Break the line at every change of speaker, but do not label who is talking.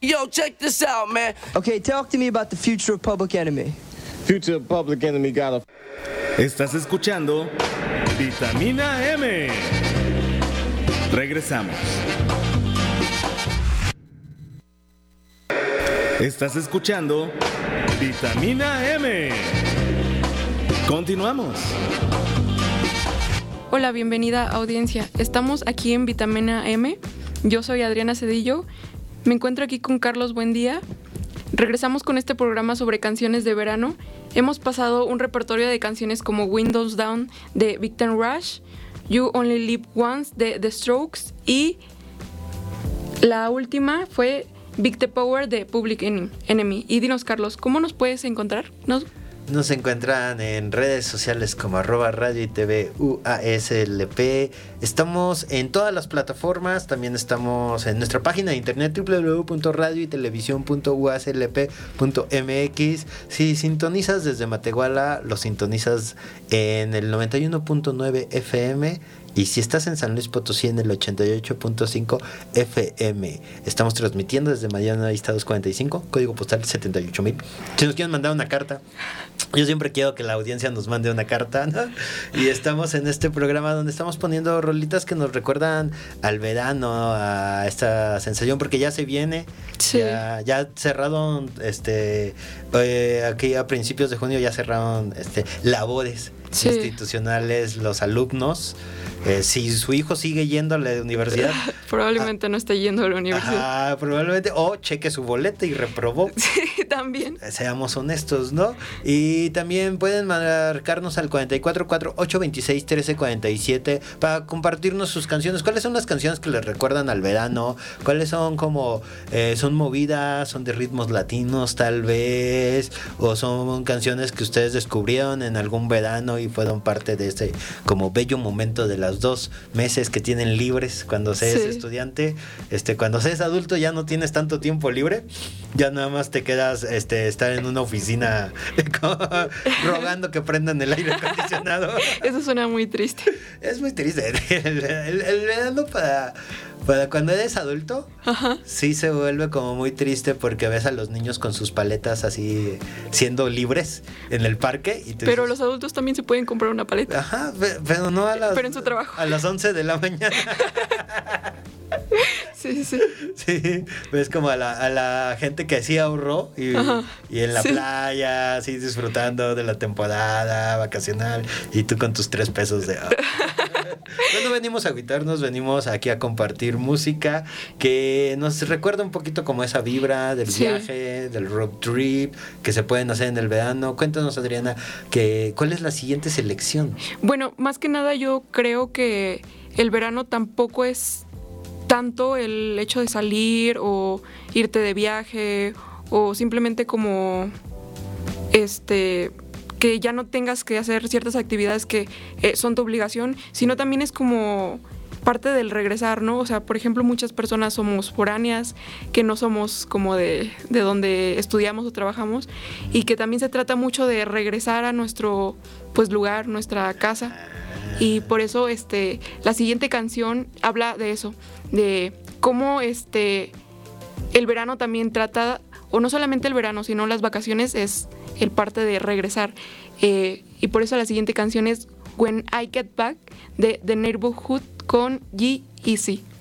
Yo, check this out, man.
Okay, talk to me about the future of Public Enemy.
Future of Public Enemy got a...
Estás escuchando Vitamina M. Regresamos. Estás escuchando Vitamina M. Continuamos.
Hola, bienvenida audiencia. Estamos aquí en Vitamina M. Yo soy Adriana Cedillo. Me encuentro aquí con Carlos Buendía. Regresamos con este programa sobre canciones de verano. Hemos pasado un repertorio de canciones como Windows Down de Victor Rush, You Only Live Once de The Strokes y la última fue Big the Power de Public Enemy. Y dinos, Carlos, ¿cómo nos puedes encontrar?
Nos encuentran en redes sociales como @radio y TV UASLP. Estamos en todas las plataformas. También estamos en nuestra página de internet www.radioytelevisión.uaslp.mx. Si sintonizas desde Matehuala, lo sintonizas en el 91.9 FM. Y si estás en San Luis Potosí, en el 88.5 FM. Estamos transmitiendo desde Mariano Vista 245, código postal 78,000. Si nos quieren mandar una carta, yo siempre quiero que la audiencia nos mande una carta, ¿no? Y estamos en este programa donde estamos poniendo rolitas que nos recuerdan al verano, a esta sensación, porque ya se viene. Sí. Ya cerraron, aquí a principios de junio ya cerraron labores institucionales, los alumnos. Si su hijo sigue yendo a la universidad,
probablemente no esté yendo a la universidad.
Probablemente, o cheque su boleta y reprobó.
Sí, también.
Seamos honestos, ¿no? Y también pueden marcarnos al 444-826-1347 para compartirnos sus canciones. ¿Cuáles son las canciones que les recuerdan al verano? ¿Cuáles son son movidas, son de ritmos latinos tal vez? ¿O son canciones que ustedes descubrieron en algún verano y fueron parte de este como bello momento de las 2 meses que tienen libres cuando se es estudiante? Cuando se es adulto ya no tienes tanto tiempo libre, ya nada más te quedas estar en una oficina rogando que prendan el aire acondicionado.
Eso suena muy triste.
Es muy triste. El verano para cuando eres adulto, ajá, sí se vuelve como muy triste porque ves a los niños con sus paletas así siendo libres en el parque.
Pero los adultos también se pueden comprar una paleta.
Ajá, pero no pero en su trabajo. A las 11 de la mañana.
Sí.
Sí, ves como a la gente que sí ahorró y en la playa, así disfrutando de la temporada vacacional y tú con tus 3 pesos de... No venimos a agüitarnos, venimos aquí a compartir música que nos recuerda un poquito como esa vibra del viaje, del road trip que se pueden hacer en el verano. Cuéntanos, Adriana, ¿cuál es la siguiente selección?
Bueno, más que nada yo creo que el verano tampoco es tanto el hecho de salir o irte de viaje o simplemente como que ya no tengas que hacer ciertas actividades que son tu obligación, sino también es como parte del regresar, ¿no? O sea, por ejemplo, muchas personas somos foráneas, que no somos como de donde estudiamos o trabajamos, y que también se trata mucho de regresar a nuestro lugar, nuestra casa. Y por eso la siguiente canción habla de eso, de cómo el verano también trata, o no solamente el verano, sino las vacaciones es el parte de regresar. Y por eso la siguiente canción es When I Get Back de The Neighborhood con G-Eazy.